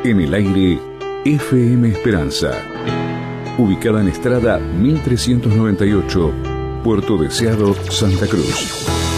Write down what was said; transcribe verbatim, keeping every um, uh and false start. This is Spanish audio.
En el aire, F M Esperanza. Ubicada en Estrada mil trescientos noventa y ocho, Puerto Deseado, Santa Cruz.